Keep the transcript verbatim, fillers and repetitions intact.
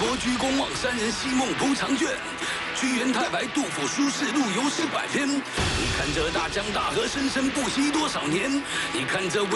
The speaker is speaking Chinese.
伯居公望山人西梦铺长卷，屈原太白杜甫书士陆游诗百篇。你看这大江大河，生生不息多少年？你看这。